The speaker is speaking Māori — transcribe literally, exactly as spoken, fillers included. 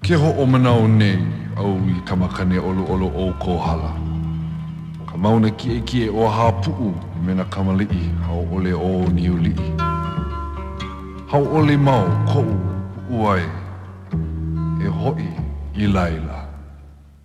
Ke ho o manau nei au I kamakane olo olo o kohala. Ka mauna ki e ki e o hapuu mena kamalii hau ole o niulii. Hau ole mau kou uai e hoi I laila.